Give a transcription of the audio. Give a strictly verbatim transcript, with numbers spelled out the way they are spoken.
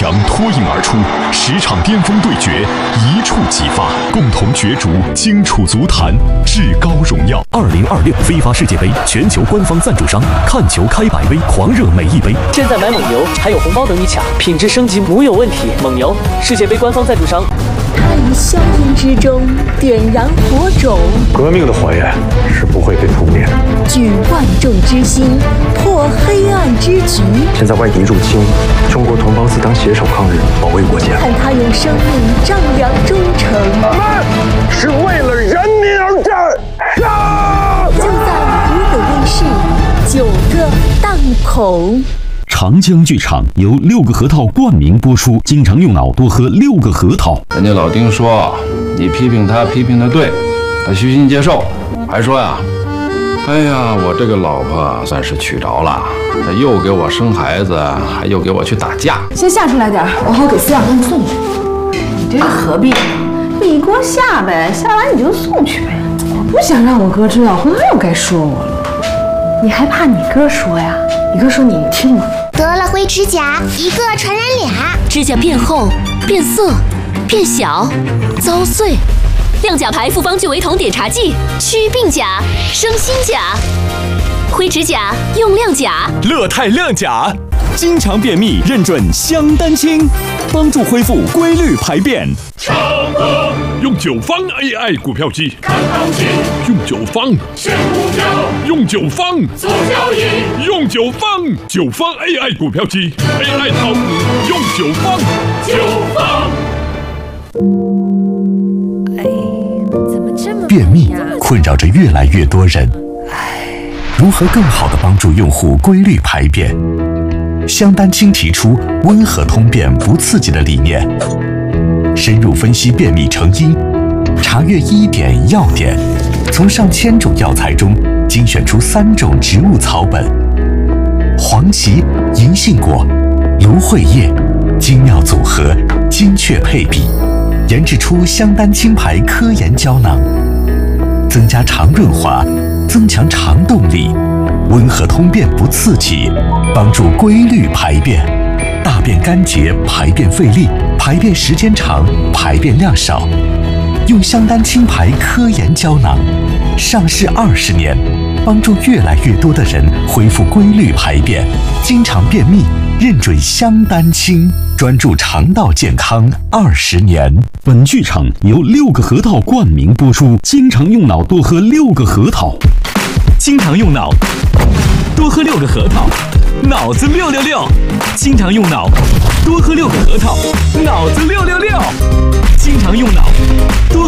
强脱颖而出，十场巅峰对决一触即发，共同角逐荆楚足坛至高荣耀。 二零二六非法世界杯全球官方赞助商，看球开百威，狂热每一杯。 现在买蒙牛还有红包等你抢，品质升级无有问题。蒙牛，世界杯官方赞助商。 他于硝烟之中点燃火种， 革命的火焰是不会被扑灭的。 举万众之心，破黑暗之局。 现在外敌入侵，中国同胞自当携手抗日，保卫国家。 看他用生命丈量忠诚， 我们是为了人民而战。杀！ 就在湖北卫视九个档口。 长江剧场由六个核桃冠名播出，经常用脑多喝六个核桃。 人家老丁说你批评他批评的对，他虚心接受，还说呀，哎呀，我这个老婆算是娶着了，他又给我生孩子，还又给我去打架。 先下出来点，我好给饲养员送去。你这是何必呢？你给我下呗，下完你就送去呗。我不想让我哥知道，回头又该说我了。你还怕你哥说呀？你哥说你听吗？ 得了灰指甲，一个传染俩， 指甲变厚、变色、变小、遭碎。亮甲牌复方聚维酮碘茶剂，祛病甲、生新甲。灰指甲用亮甲， 乐泰亮甲，经常便秘认准香丹清，帮助恢复规律排便。 成功用九方 A I 股票机看行情，用九方选股票，用九方做交易，用九方九方 A I 股票机 A I 炒股用九方九方。 便秘困扰着越来越多人，如何更好地帮助用户规律排便？香丹清提出温和通便不刺激的理念，深入分析便秘成因，查阅医典药典，从上千种药材中精选出三种植物草本：黄芪、银杏果、芦荟叶，精妙组合，精确配比，研制出香丹清牌科研胶囊，增加肠润滑，增强肠动力，温和通便不刺激，帮助规律排便，大便干结，排便费力，排便时间长，排便量少。用香丹清牌科研胶囊，上市二十年，帮助越来越多的人恢复规律排便，经常便秘认准香丹清，专注肠道健康二十年。本剧场由六个核桃冠名播出，经常用脑多喝六个核桃，经常用脑多喝六个核桃，脑子六六六。经常用脑多喝六个核桃，脑子六六六。经常用脑